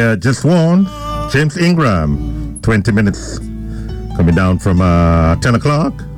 Just One, James Ingram, 20 minutes coming down from 10 o'clock.